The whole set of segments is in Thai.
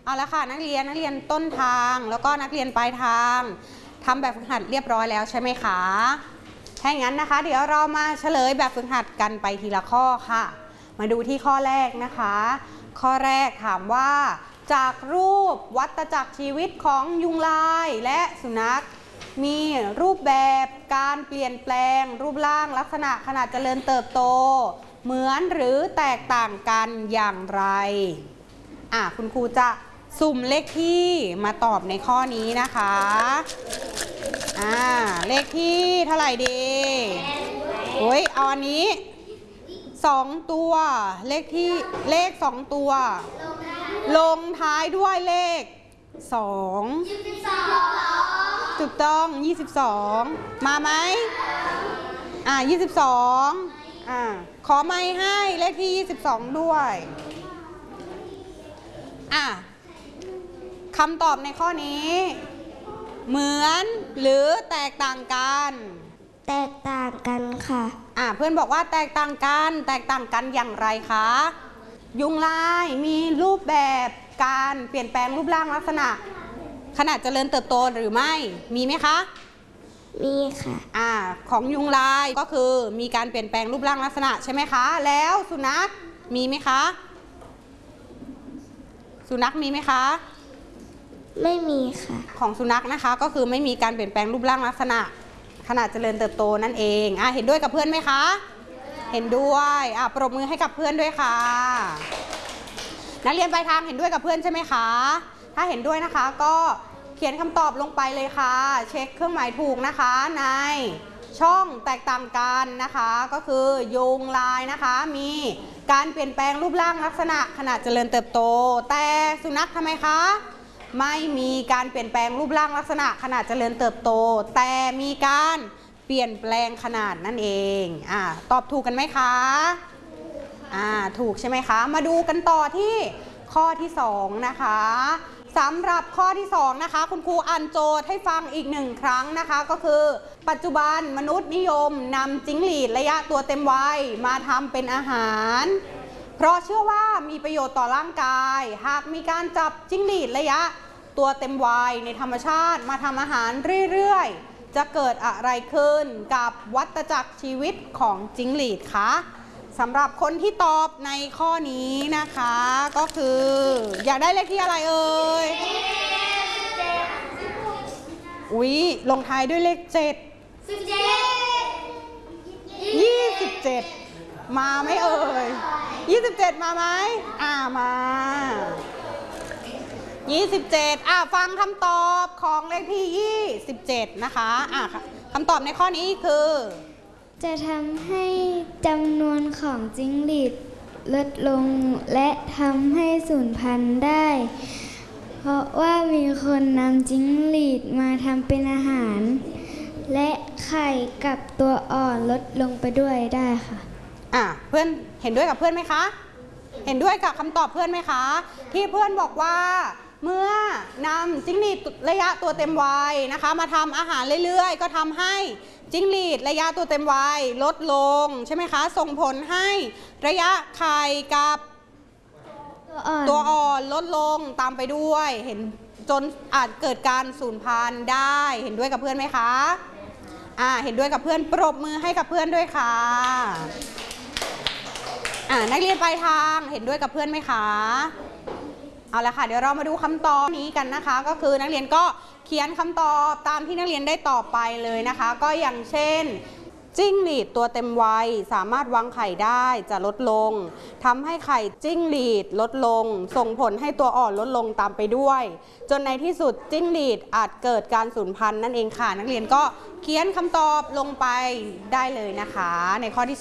เอาละค่ะนักเรียนต้นทางแล้วก็นักเรียนปลายทางทำแบบฝึกหัดเรียบร้อยแล้วใช่ไหมคะถ้าอย่างนั้นนะคะเดี๋ยวเรามาเฉลยแบบฝึกหัดกันไปทีละข้อค่ะมาดูที่ข้อแรกนะคะข้อแรกถามว่าจากรูปวัฏจักรชีวิตของยุงลายและสุนัขมีรูปแบบการเปลี่ยนแปลงรูปร่างลักษณะขนาดเจริญเติบโตเหมือนหรือแตกต่างกันอย่างไรคุณครูจะสุ่มเลขที่มาตอบในข้อนี้นะคะเลขที่เท่าไหร่ดีเอาอันนี้2ตัวเลข2ตัวลงท้ายด้วยเลข2ถูกต้อง22มาไหม22ขอไมค์ให้เลขที่22ด้วยคำตอบในข้อนี้เหมือนหรือแตกต่างกันแตกต่างกันค่ะเพื่อนบอกว่าแตกต่างกันอย่างไรคะยุงลายมีรูปแบบการเปลี่ยนแปลงรูปร่างลักษณะขนาดเจริญเติบโตหรือไม่มีไหมคะมีค่ะของยุงลายก็คือมีการเปลี่ยนแปลงรูปร่างลักษณะใช่ไหมคะแล้วสุนัขมีไหมคะสุนัขมีไหมคะไม่มีค่ะของสุนัขนะคะก็คือไม่มีการเปลี่ยนแปลงรูปร่างลักษณะขนาดเจริญเติบโตนั่นเองเห็นด้วยกับเพื่อนไหมคะเห็นด้วยปรบมือให้กับเพื่อนด้วยค่ะนักเรียนปลายทางเห็นด้วยกับเพื่อนใช่ไหมคะถ้าเห็นด้วยนะคะก็เขียนคำตอบลงไปเลยค่ะเช็คเครื่องหมายถูกนะคะในช่องแตกต่างกันนะคะก็คือยุงลายนะคะมีการเปลี่ยนแปลงรูปร่างลักษณะขนาดเจริญเติบโตแต่สุนัขทำไมคะไม่มีการเปลี่ยนแปลงรูปร่างลักษณะขนาดเจริญเติบโตแต่มีการเปลี่ยนแปลงขนาดนั่นเองตอบถูกกันไหมคะถูกใช่ไหมคะมาดูกันต่อที่ข้อที่2นะคะสำหรับข้อที่2นะคะคุณครูอ่านโจทย์ให้ฟังอีก1ครั้งนะคะก็คือปัจจุบันมนุษย์นิยมนำจิ้งหรีดระยะตัวเต็มวัยมาทำเป็นอาหารเพราะเชื่อว่ามีประโยชน์ต่อร่างกายหากมีการจับจิ้งหรีดระยะตัวเต็มวัยในธรรมชาติมาทำอาหารเรื่อยๆจะเกิดอะไรขึ้นกับวัฏจักรชีวิตของจิ้งหรีดคะสำหรับคนที่ตอบในข้อนี้นะคะก็คืออยากได้เลขที่อะไรเอ่ยลงท้ายด้วยเลข27มาไหมเอ่ย27มาไหมมา27ฟังคำตอบของเลขที่27นะคะคำตอบในข้อนี้คือจะทำให้จำนวนของจิ้งหรีดลดลงและทำให้สูญพันธุ์ได้เพราะว่ามีคนนำจิ้งหรีดมาทำเป็นอาหารและไข่กับตัวอ่อนลดลงไปด้วยได้ค่ะเพื่อนเห็นด้วยกับเพื่อนไหมคะเห็นด้วยกับคำตอบเพื่อนไหมคะที่เพื่อนบอกว่าเมื่อนำจิ้งหรีดระยะตัวเต็มวัยนะคะมาทำอาหารเรื่อยๆก็ทำให้จิ้งหรีดระยะตัวเต็มวัยลดลงใช่ไหมคะส่งผลให้ระยะไข่กับตัวอ่อนลดลงตามไปด้วยเห็นจนอาจเกิดการสูญพันธุ์ได้เห็นด้วยกับเพื่อนไหมคะเห็นด้วยกับเพื่อนปรบมือให้กับเพื่อนด้วยค่ะนักเรียนปลายทางเห็นด้วยกับเพื่อนไหมคะเอาละค่ะเดี๋ยวเรามาดูคำตอบนี้กันนะคะก็คือนักเรียนก็เขียนคำตอบตามที่นักเรียนได้ตอบไปเลยนะคะก็อย่างเช่นจิ้งหรีดตัวเต็มวัยสามารถวางไข่ได้จะลดลงทำให้ไข่จิ้งหรีดลดลงส่งผลให้ตัวอ่อนลดลงตามไปด้วยจนในที่สุดจิ้งหรีดอาจเกิดการสูญพันธุ์นั่นเองค่ะนักเรียนก็เขียนคำตอบลงไปได้เลยนะคะในข้อที่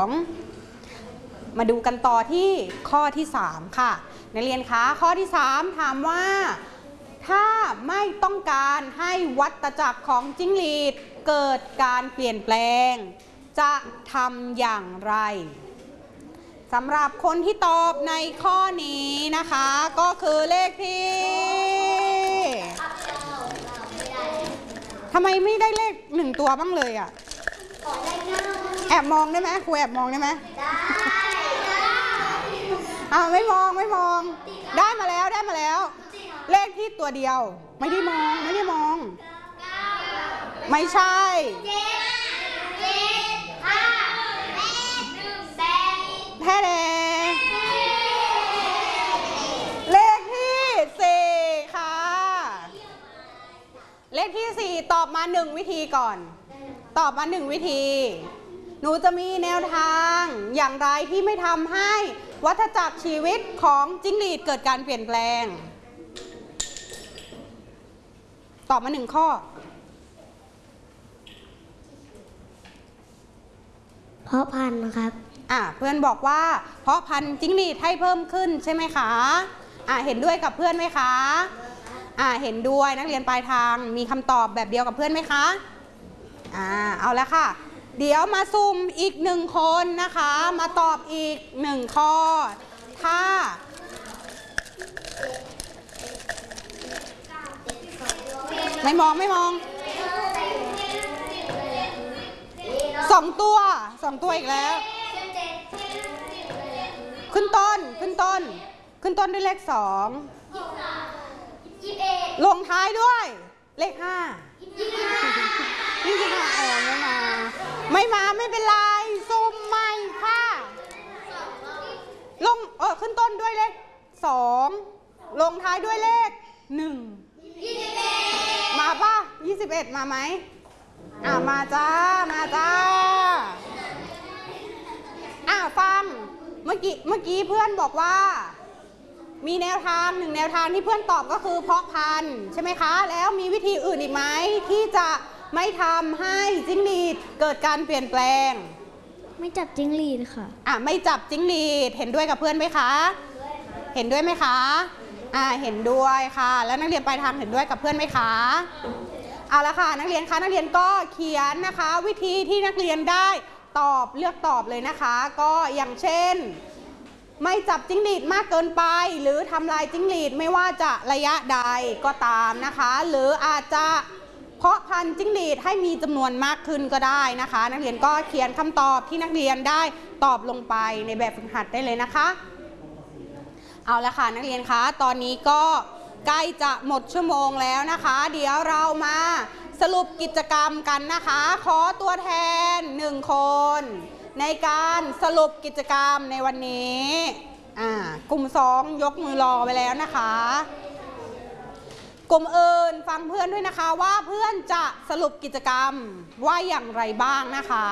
2มาดูกันต่อที่ข้อที่3ค่ะนักเรียนคะข้อที่3ถามว่าถ้าไม่ต้องการให้วัฏจักรของจิ้งหรีดเกิดการเปลี่ยนแปลงจะทำอย่างไรสำหรับคนที่ตอบในข้อนี้นะคะก็คือเลขที่ทำไมไม่ได้เลข1ตัวบ้างเลยแอบมองได้ไหมครูแอบมองได้ไหมได้ไม่มองได้มาแล้วที่ตัวเดียวไม่ได้มองไม่ใช่แท้เลขที่4ค่ะเลขที่4ตอบมา1วิธีก่อนตอบมา1วิธีหนูจะมีแนวทางอย่างไรที่ไม่ทำให้วัฏจักรชีวิตของจิ้งหรีดเกิดการเปลี่ยนแปลงตอบมา1ข้อเพราะพันธุ์ครับเพื่อนบอกว่าเพราะพันธุ์จิ้งหรีดให้เพิ่มขึ้นใช่ไหมคะเห็นด้วยกับเพื่อนไหมคะเห็นด้วยนักเรียนปลายทางมีคำตอบแบบเดียวกับเพื่อนไหมคะเอาแล้วค่ะเดี๋ยวมาซุ่มอีก1คนนะคะมาตอบอีก1ข้อถ้าไม่มอง2 ตัวอีกแล้วขึ้นต้นด้วยเลข2ลงท้ายด้วยเลข5 25ไม่มาไม่เป็นไรซุ่มใหม่ค่ะขึ้นต้นด้วยเลข2ลงท้ายด้วยเลข1มาป่ะ21มาไหมมาจ้าฟังเมื่อกี้เพื่อนบอกว่ามีแนวทาง1แนวทางที่เพื่อนตอบก็คือเพาะพันธุ์ใช่ไหมคะแล้วมีวิธีอื่นอีกไหมที่จะไม่ทำให้จิ้งหรีดเกิดการเปลี่ยนแปลงไม่จับจิ้งหรีดค่ะไม่จับจิ้งหรีดเห็นด้วยกับเพื่อนไหมคะเห็นด้วยไหมคะเห็นด้วยค่ะแล้วนักเรียนปลายทางเห็นด้วยกับเพื่อนไหมคะเอาละค่ะนักเรียนก็เขียนนะคะวิธีที่นักเรียนได้เลือกตอบเลยนะคะก็อย่างเช่นไม่จับจิ้งหรีดมากเกินไปหรือทำลายจิ้งหรีดไม่ว่าจะระยะใดก็ตามนะคะหรืออาจจะเพาะพันธุ์จิ้งหรีดให้มีจำนวนมากขึ้นก็ได้นะคะนักเรียนก็เขียนคำตอบที่นักเรียนได้ตอบลงไปในแบบฝึกหัดได้เลยนะคะเอาละค่ะนักเรียนคะตอนนี้ก็ใกล้จะหมดชั่วโมงแล้วนะคะเดี๋ยวเรามาสรุปกิจกรรมกันนะคะขอตัวแทน1คนในการสรุปกิจกรรมในวันนี้กลุ่ม2ยกมือรอไปแล้วนะคะกลุ่มอื่นฟังเพื่อนด้วยนะคะว่าเพื่อนจะสรุปกิจกรรมว่าอย่างไรบ้างนะคะ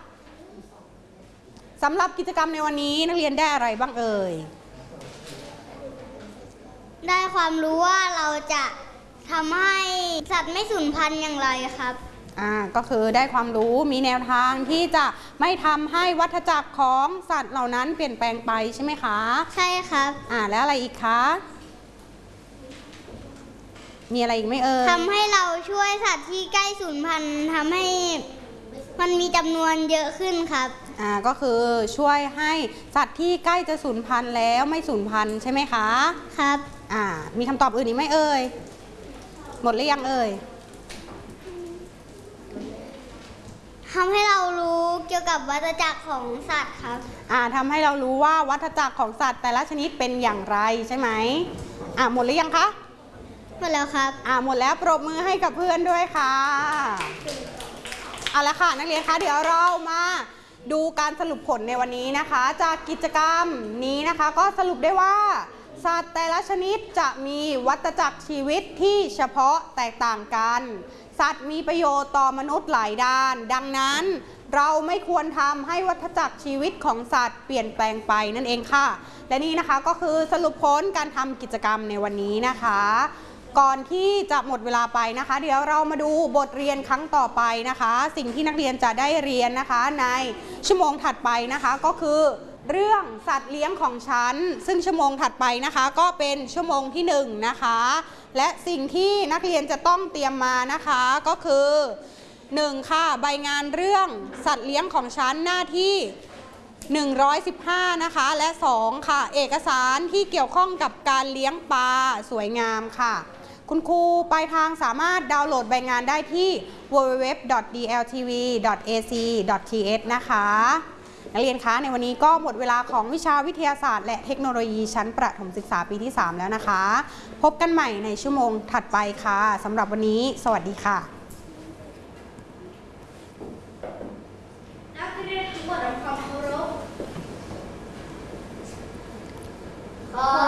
สำหรับกิจกรรมในวันนี้นักเรียนได้อะไรบ้างเอ่ยได้ความรู้ว่าเราจะทำให้สัตว์ไม่สูญพันธุ์อย่างไรครับก็คือได้ความรู้มีแนวทางที่จะไม่ทำให้วัฏจักรของสัตว์เหล่านั้นเปลี่ยนแปลงไปใช่ไหมคะใช่ครับแล้วอะไรอีกคะมีอะไรอีกไหมเอ่ยทำให้เราช่วยสัตว์ที่ใกล้สูญพันธุ์ทำให้มันมีจำนวนเยอะขึ้นครับก็คือช่วยให้สัตว์ที่ใกล้จะสูญพันธุ์แล้วไม่สูญพันธุ์ใช่ไหมคะครับมีคำตอบอื่นอีกไหมเอ่ยหมดหรือยังเอ่ยทำให้เรารู้เกี่ยวกับวัฏจักรของสัตว์ครับทำให้เรารู้ว่าวัฏจักรของสัตว์แต่ละชนิดเป็นอย่างไรใช่ไหมหมดหรือยังคะหมดแล้วครับหมดแล้วปรบมือให้กับเพื่อนด้วยค่ะเอาละค่ะนักเรียนคะเดี๋ยวเรามาดูการสรุปผลในวันนี้นะคะจากกิจกรรมนี้นะคะก็สรุปได้ว่าสัตว์แต่ละชนิดจะมีวัฏจักรชีวิตที่เฉพาะแตกต่างกันสัตว์มีประโยชน์ต่อมนุษย์หลายด้านดังนั้นเราไม่ควรทำให้วัฏจักรชีวิตของสัตว์เปลี่ยนแปลงไปนั่นเองค่ะและนี่นะคะก็คือสรุปผลการทำกิจกรรมในวันนี้นะคะก่อนที่จะหมดเวลาไปนะคะเดี๋ยวเรามาดูบทเรียนครั้งต่อไปนะคะสิ่งที่นักเรียนจะได้เรียนนะคะในชั่วโมงถัดไปนะคะก็คือเรื่องสัตว์เลี้ยงของฉันซึ่งชั่วโมงถัดไปนะคะก็เป็นชั่วโมงที่1นะคะและสิ่งที่นักเรียนจะต้องเตรียมมานะคะก็คือ1ค่ะใบงานเรื่องสัตว์เลี้ยงของฉันหน้าที่115นะคะและ2ค่ะเอกสารที่เกี่ยวข้องกับการเลี้ยงปลาสวยงามค่ะคุณครูปลายทางสามารถดาวน์โหลดใบงานได้ที่ www.dltv.ac.th นะคะนักเรียนคะในวันนี้ก็หมดเวลาของวิชาวิทยาศาสตร์และเทคโนโลยีชั้นประถมศึกษาปีที่ 3 แล้วนะคะพบกันใหม่ในชั่วโมงถัดไปค่ะสำหรับวันนี้สวัสดีค่ะนักเรียนทุกคนทำความเคารพ